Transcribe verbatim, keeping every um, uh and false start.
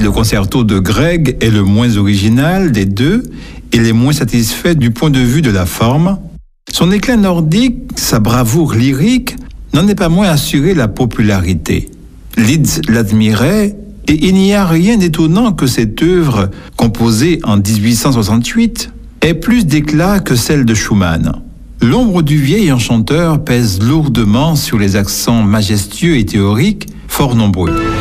Le concerto de Grieg est le moins original des deux et les moins satisfait du point de vue de la forme. Son éclat nordique, sa bravoure lyrique, n'en est pas moins assuré la popularité. Liszt l'admirait et il n'y a rien d'étonnant que cette œuvre, composée en dix-huit cent soixante-huit, ait plus d'éclat que celle de Schumann. L'ombre du vieil enchanteur pèse lourdement sur les accents majestueux et théoriques, fort nombreux.